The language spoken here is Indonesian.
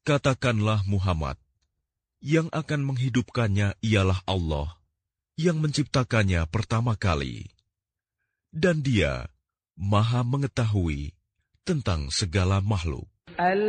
Katakanlah Muhammad, yang akan menghidupkannya ialah Allah, yang menciptakannya pertama kali. Dan Dia Maha mengetahui tentang segala makhluk.